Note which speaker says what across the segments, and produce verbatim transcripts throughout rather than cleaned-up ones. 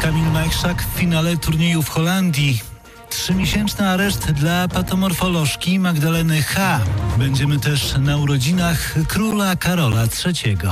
Speaker 1: Kamil Majchrzak w finale turnieju w Holandii. Trzymiesięczny areszt dla patomorfolożki Magdaleny H. Będziemy też na urodzinach króla Karola trzeciego.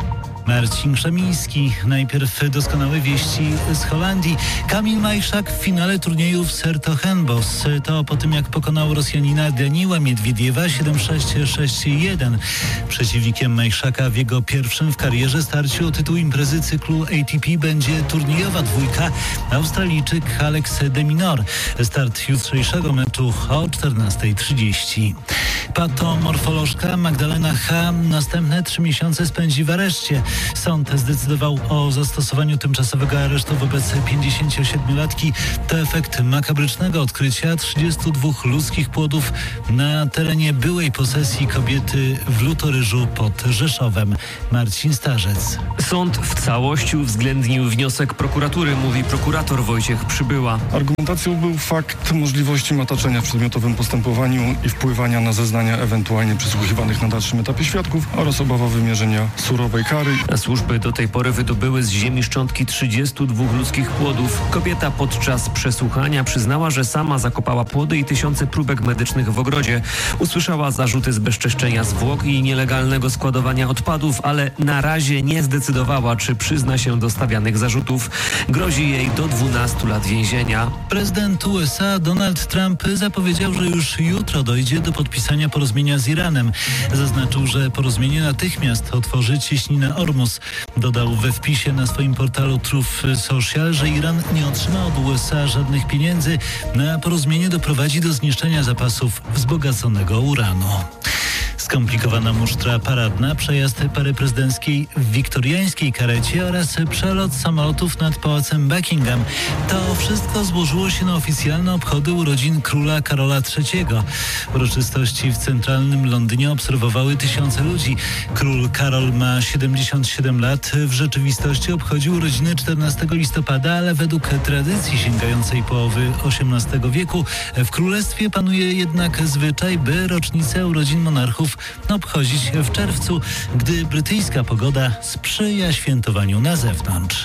Speaker 1: Marcin Krzemiński. Najpierw doskonałe wieści z Holandii. Kamil Majchrzak w finale turnieju w Sertogenbos. To po tym, jak pokonał Rosjanina Daniła Miedwiediewa siedem sześć sześć jeden. Przeciwnikiem Majchrzaka w jego pierwszym w karierze starciu o tytuł imprezy cyklu A T P będzie turniejowa dwójka Australijczyk Alex de Minaur. Start jutrzejszego meczu o czternasta trzydzieści. Patomorfolożka Magdalena H. następne trzy miesiące spędzi w areszcie. Sąd zdecydował o zastosowaniu tymczasowego aresztu wobec pięćdziesięciosiedmiolatki. To efekt makabrycznego odkrycia trzydziestu dwóch ludzkich płodów na terenie byłej posesji kobiety w Lutoryżu pod Rzeszowem. Marcin Starzec.
Speaker 2: Sąd w całości uwzględnił wniosek prokuratury, mówi prokurator Wojciech Przybyła.
Speaker 3: Argumentacją był fakt możliwości mataczenia w przedmiotowym postępowaniu i wpływania na zeznania ewentualnie przysłuchiwanych na dalszym etapie świadków oraz obawa wymierzenia surowej kary.
Speaker 2: Służby do tej pory wydobyły z ziemi szczątki trzydziestu dwóch ludzkich płodów. Kobieta podczas przesłuchania przyznała, że sama zakopała płody i tysiące próbek medycznych w ogrodzie. Usłyszała zarzuty zbezczeszczenia zwłok i nielegalnego składowania odpadów, ale na razie nie zdecydowała, czy przyzna się do stawianych zarzutów. Grozi jej do dwunastu lat więzienia.
Speaker 1: Prezydent U S A Donald Trump zapowiedział, że już jutro dojdzie do podpisania porozumienia z Iranem. Zaznaczył, że porozumienie natychmiast otworzy cieśninę Ormus. Dodał we wpisie na swoim portalu Truth Social, że Iran nie otrzyma od U S A żadnych pieniędzy, a porozumienie doprowadzi do zniszczenia zapasów wzbogaconego uranu. Skomplikowana musztra paradna, przejazd pary prezydenckiej w wiktoriańskiej karecie oraz przelot samolotów nad pałacem Buckingham. To wszystko złożyło się na oficjalne obchody urodzin króla Karola trzeciego. Uroczystości w centralnym Londynie obserwowały tysiące ludzi. Król Karol ma siedemdziesiąt siedem lat. W rzeczywistości obchodził urodziny czternastego listopada, ale według tradycji sięgającej połowy osiemnastego wieku w królestwie panuje jednak zwyczaj, by rocznicę urodzin monarchów obchodzić w czerwcu, gdy brytyjska pogoda sprzyja świętowaniu na zewnątrz.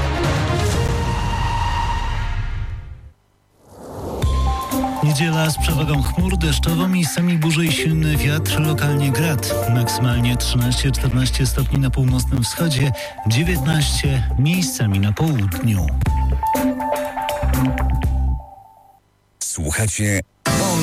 Speaker 1: Niedziela z przewagą chmur, deszczowo, miejscami burzy i silny wiatr, lokalnie grad. Maksymalnie trzynaście czternaście stopni na północnym wschodzie, dziewiętnaście miejscami na południu.
Speaker 4: Słuchacie